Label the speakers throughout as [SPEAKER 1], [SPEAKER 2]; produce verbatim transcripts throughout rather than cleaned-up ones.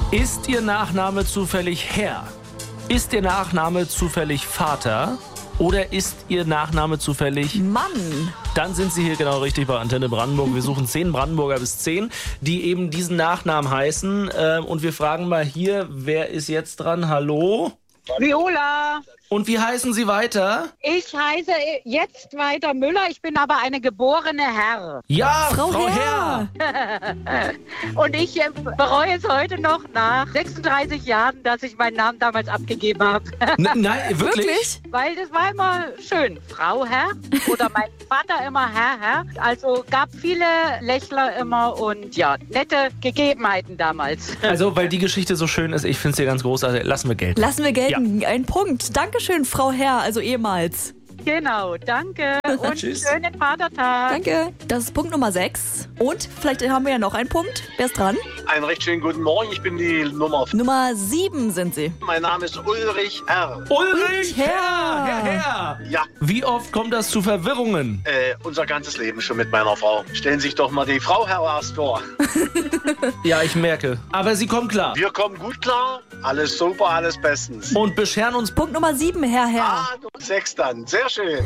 [SPEAKER 1] Ist Ihr Nachname zufällig Herr? Ist Ihr Nachname zufällig Vater? Oder ist Ihr Nachname zufällig
[SPEAKER 2] Mann?
[SPEAKER 1] Dann sind Sie hier genau richtig bei Antenne Brandenburg. Wir suchen zehn Brandenburger bis zehn, die eben diesen Nachnamen heißen. Und wir fragen mal hier, wer ist jetzt dran? Hallo?
[SPEAKER 3] Viola.
[SPEAKER 1] Und wie heißen Sie weiter?
[SPEAKER 3] Ich heiße jetzt weiter Müller, ich bin aber eine geborene Herr.
[SPEAKER 1] Ja,
[SPEAKER 2] Frau
[SPEAKER 1] Frau
[SPEAKER 2] Herr.
[SPEAKER 1] Herr.
[SPEAKER 3] Und ich äh, bereue es heute noch nach sechsunddreißig Jahren, dass ich meinen Namen damals abgegeben habe.
[SPEAKER 1] N- nein, wirklich?
[SPEAKER 2] Wirklich?
[SPEAKER 3] Weil das war immer schön. Frau Herr oder mein Vater immer Herr Herr. Also gab viele Lächler immer und ja, nette Gegebenheiten damals.
[SPEAKER 1] Also, weil die Geschichte so schön ist, ich finde es hier ganz großartig. Lassen wir Geld.
[SPEAKER 2] Lassen wir gelten. Ein Punkt. Dankeschön, Frau Herr, also ehemals.
[SPEAKER 3] Genau, danke und
[SPEAKER 1] Tschüss.
[SPEAKER 3] schönen Vatertag.
[SPEAKER 2] Danke. Das ist Punkt Nummer sechs. Und vielleicht haben wir ja noch einen Punkt. Wer ist dran?
[SPEAKER 4] Einen recht schönen guten Morgen, ich bin die Nummer.
[SPEAKER 2] Nummer sieben sind Sie.
[SPEAKER 4] Mein Name ist Ulrich R.
[SPEAKER 1] Ulrich
[SPEAKER 2] Herr.
[SPEAKER 1] Herr, Herr, Herr.
[SPEAKER 4] Ja,
[SPEAKER 1] Wie oft kommt das zu Verwirrungen?
[SPEAKER 4] äh, unser ganzes Leben schon mit meiner Frau. Stellen Sie sich doch mal die Frau Herr erst vor.
[SPEAKER 1] Ja, ich merke. Aber Sie kommen klar.
[SPEAKER 4] Wir kommen gut klar, alles super, alles bestens.
[SPEAKER 1] Und bescheren uns.
[SPEAKER 2] Punkt Nummer sieben, Herr Herr.
[SPEAKER 4] Ah, du sechs dann, sehr schön.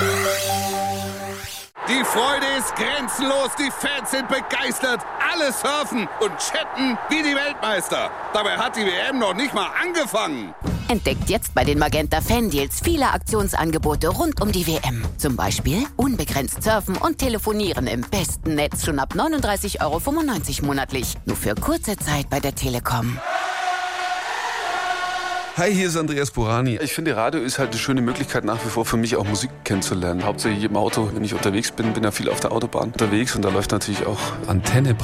[SPEAKER 5] Die Freude ist grenzenlos, die Fans sind begeistert, alle surfen und chatten wie die Weltmeister. Dabei hat die W M noch nicht mal angefangen.
[SPEAKER 6] Entdeckt jetzt bei den Magenta Fan-Deals viele Aktionsangebote rund um die W M. Zum Beispiel unbegrenzt surfen und telefonieren im besten Netz schon ab neununddreißig Euro fünfundneunzig monatlich. Nur für kurze Zeit bei der Telekom.
[SPEAKER 7] Hi, hier ist Andreas Burani. Ich finde, Radio ist halt eine schöne Möglichkeit nach wie vor für mich auch Musik kennenzulernen. Hauptsächlich im Auto, wenn ich unterwegs bin, bin ja viel auf der Autobahn unterwegs und da läuft natürlich auch Antenne